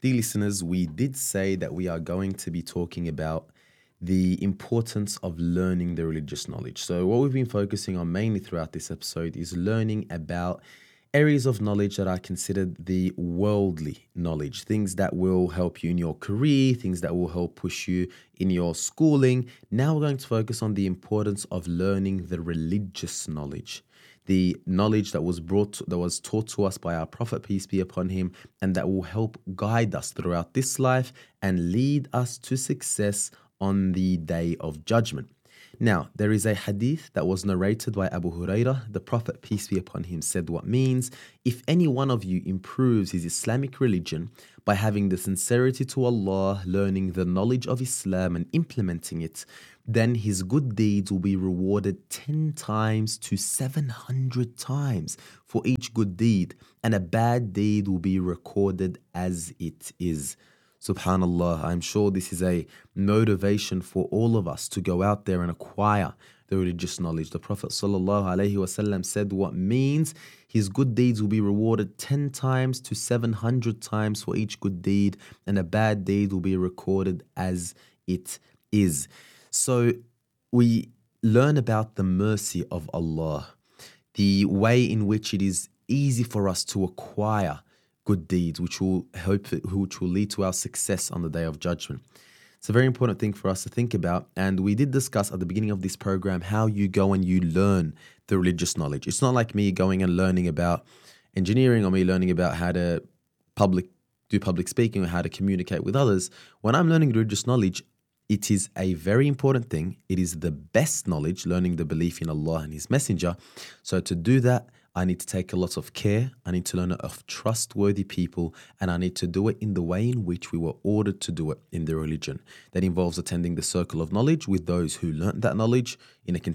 Dear listeners, we did say that we are going to be talking about the importance of learning the religious knowledge. So, what we've been focusing on mainly throughout this episode is learning about areas of knowledge that are considered the worldly knowledge, things that will help you in your career, things that will help push you in your schooling. Now, we're going to focus on the importance of learning the religious knowledge. The knowledge that was taught to us by our Prophet, peace be upon him, and that will help guide us throughout this life and lead us to success on the day of judgment. Now, there is a hadith that was narrated by Abu Hurairah. The Prophet, peace be upon him, said what means, if any one of you improves his Islamic religion by having the sincerity to Allah, learning the knowledge of Islam and implementing it, then his good deeds will be rewarded 10 times to 700 times for each good deed, and a bad deed will be recorded as it is. Subhanallah, I'm sure this is a motivation for all of us to go out there and acquire the religious knowledge. The Prophet ﷺ said what means his good deeds will be rewarded 10 times to 700 times for each good deed, and a bad deed will be recorded as it is. So we learn about the mercy of Allah, the way in which it is easy for us to acquire good deeds, which will lead to our success on the day of judgment. It's a very important thing for us to think about. And we did discuss at the beginning of this program how you go and you learn the religious knowledge. It's not like me going and learning about engineering or me learning about how to do public speaking or how to communicate with others. When I'm learning religious knowledge, it is a very important thing. It is the best knowledge, learning the belief in Allah and His Messenger. So to do that, I need to take a lot of care. I need to learn it of trustworthy people, and I need to do it in the way in which we were ordered to do it in the religion. That involves attending the circle of knowledge with those who learnt that knowledge in a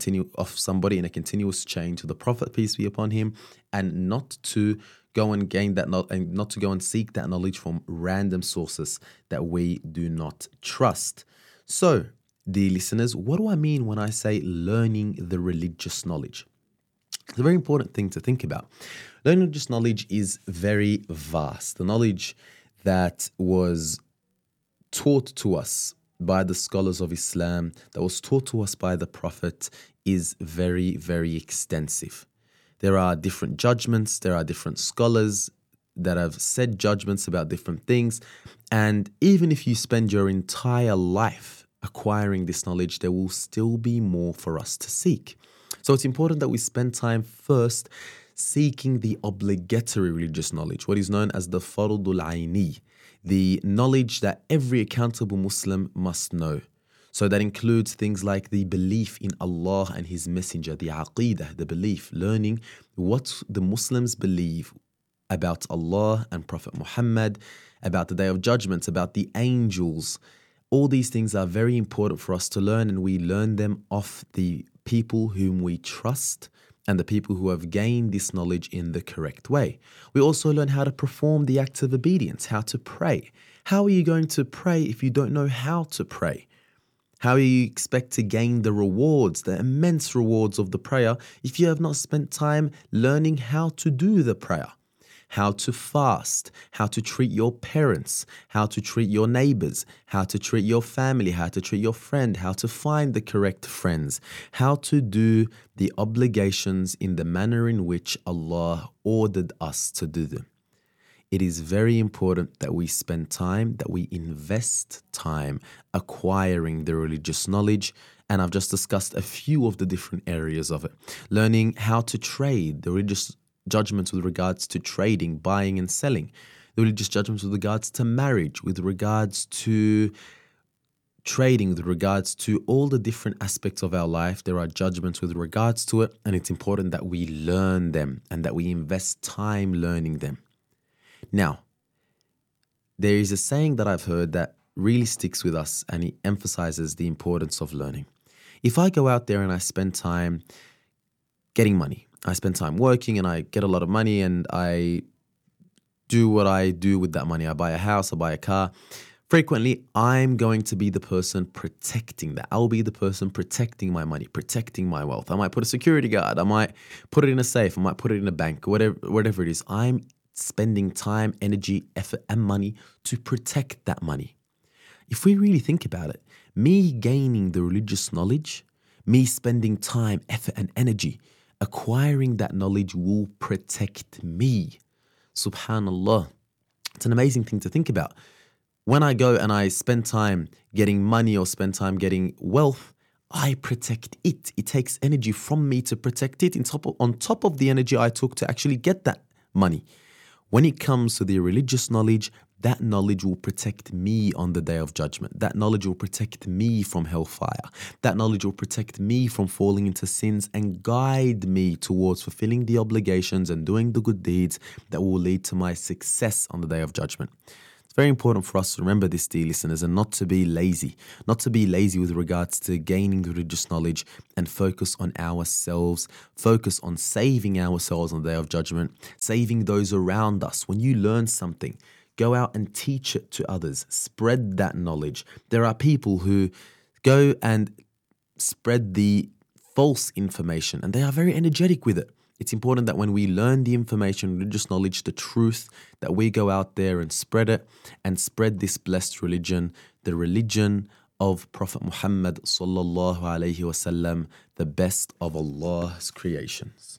continuous chain to the Prophet, peace be upon him, and not to go and gain that and not to go and seek that knowledge from random sources that we do not trust. So, dear listeners, what do I mean when I say learning the religious knowledge? It's a very important thing to think about. Learning religious knowledge is very vast. The knowledge that was taught to us by the scholars of Islam, that was taught to us by the Prophet, is very, very extensive. There are different judgments, there are different scholars that have said judgments about different things. And even if you spend your entire life acquiring this knowledge, there will still be more for us to seek. So it's important that we spend time first seeking the obligatory religious knowledge, what is known as the Fardul Aini, the knowledge that every accountable Muslim must know. So that includes things like the belief in Allah and His Messenger, the Aqidah, the belief, learning what the Muslims believe about Allah and Prophet Muhammad, about the Day of Judgment, about the angels. All these things are very important for us to learn, and we learn them off the people whom we trust and the people who have gained this knowledge in the correct way. We also learn how to perform the acts of obedience, how to pray. How are you going to pray if you don't know how to pray? How do you expect to gain the rewards, the immense rewards of the prayer, if you have not spent time learning how to do the prayer? How to fast, how to treat your parents, how to treat your neighbors, how to treat your family, how to treat your friend, how to find the correct friends, how to do the obligations in the manner in which Allah ordered us to do them. It is very important that we spend time, that we invest time acquiring the religious knowledge. And I've just discussed a few of the different areas of it. Learning how to trade, the religious judgments with regards to trading, buying and selling, the religious judgments with regards to marriage, with regards to trading, with regards to all the different aspects of our life. There are judgments with regards to it, and it's important that we learn them and that we invest time learning them. Now, there is a saying that I've heard that really sticks with us, and it emphasizes the importance of learning. If I go out there and I spend time getting money, I spend time working and I get a lot of money and I do what I do with that money. I buy a house, I buy a car. Frequently, I'm going to be the person protecting that. I'll be the person protecting my money, protecting my wealth. I might put a security guard. I might put it in a safe. I might put it in a bank, whatever it is. I'm spending time, energy, effort, and money to protect that money. If we really think about it, me gaining the religious knowledge, me spending time, effort, and energy, acquiring that knowledge will protect me. Subhanallah. It's an amazing thing to think about. When I go and I spend time getting money or spend time getting wealth, I protect it. It takes energy from me to protect it on top of the energy I took to actually get that money. When it comes to the religious knowledge, that knowledge will protect me on the day of judgment. That knowledge will protect me from hellfire. That knowledge will protect me from falling into sins and guide me towards fulfilling the obligations and doing the good deeds that will lead to my success on the day of judgment. It's very important for us to remember this, dear listeners, and not to be lazy with regards to gaining religious knowledge, and focus on ourselves, focus on saving ourselves on the day of judgment, saving those around us. When you learn something, go out and teach it to others, spread that knowledge. There are people who go and spread the false information and they are very energetic with it. It's important that when we learn the information, religious knowledge, the truth, that we go out there and spread it and spread this blessed religion, the religion of Prophet Muhammad sallallahu alaihi wasallam, the best of Allah's creations.